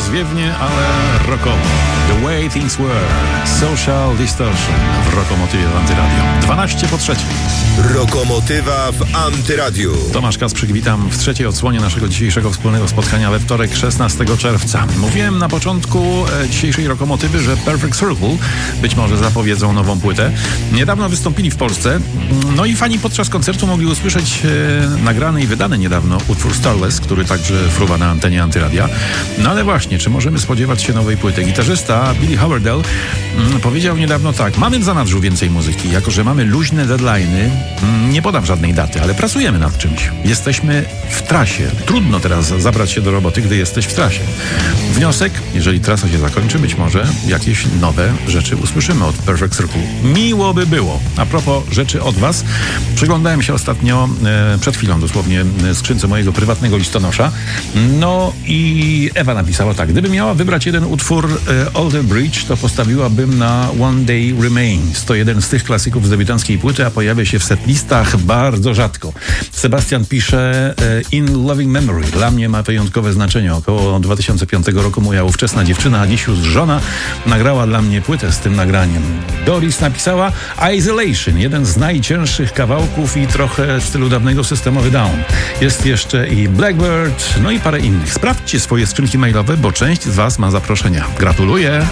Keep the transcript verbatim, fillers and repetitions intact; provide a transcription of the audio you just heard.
zwiewnie, ale rockowo. The Way Things Were. Social Distortion w Rokomotywie w Antyradio. dwanaście po trzeciej. Rokomotywa w Antyradiu. Tomasz Kasprzyk, witam w trzeciej odsłonie naszego dzisiejszego wspólnego spotkania we wtorek, szesnastego czerwca. Mówiłem na początku e, dzisiejszej Rokomotywy, że Perfect Circle być może zapowiedzą nową płytę. Niedawno wystąpili w Polsce, no i fani podczas koncertu mogli usłyszeć e, nagrany i wydany niedawno utwór Starless, który także fruwa na antenie Antyradia. No ale właśnie, czy możemy spodziewać się nowej płyty? Gitarzysta Billy Howerdel mm, powiedział niedawno tak: mamy w zanadrzu więcej muzyki, jako że mamy luźne deadline'y, mm, nie podam żadnej daty, ale pracujemy nad czymś. Jesteśmy w trasie. Trudno teraz zabrać się do roboty, gdy jesteś w trasie. Wniosek, jeżeli trasa się zakończy, być może jakieś nowe rzeczy usłyszymy od Perfect Circle. Miło by było. A propos rzeczy od was, przyglądałem się ostatnio, e, przed chwilą dosłownie, e, skrzynce mojego prywatnego listonosza. No i Ewa napisała tak: gdybym miała wybrać jeden utwór e, Alter Bridge, to postawiłabym na One Day Remains. To jeden z tych klasyków z debiutanckiej płyty, a pojawia się w setlistach bardzo rzadko. Sebastian pisze: e, In Loving Memory. Dla mnie ma wyjątkowe znaczenie. Około dwa tysiące piątego roku moja ówczesna dziewczyna, a dziś już żona, nagrała dla mnie płytę z tym nagraniem. Doris napisała Isolation, jeden z najcięższych kawałków i trochę w stylu dawnego Systemowy Down. Jest jeszcze i Blackbird, no i parę innych. Sprawdźcie swoje skrzynki mailowe, bo część z was ma zaproszenia. Gratuluję!